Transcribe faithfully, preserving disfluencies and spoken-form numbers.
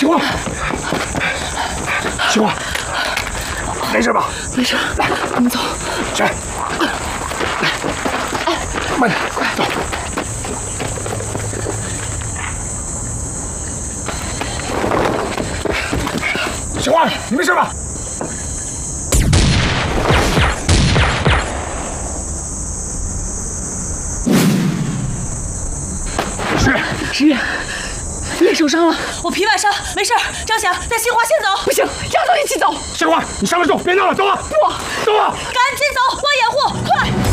秦花，秦花，没事吧？ 没事， 来， 我们走。 去，来，慢点，快走。秦花，你没事吧？ 石月，你也受伤了， 我皮外伤，没事。张霞，带杏花先走。 不行，丫头一起走。 杏花，你上面住，别闹了，走啊！ 不， 走啊！ 赶紧走，我掩护，快！